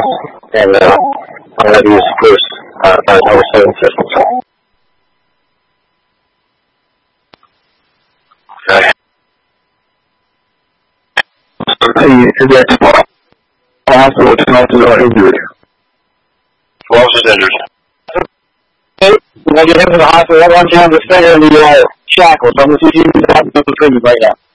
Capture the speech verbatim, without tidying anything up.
and uh, I'm going to use the first uh, number seven systems. Okay. Hey, is that hospital sponsors are injured? Who else is injured? Hey, when I get him to the hospital, I want you to stay in the uh, shackles. I'm going to see if you can help him with treatment right now.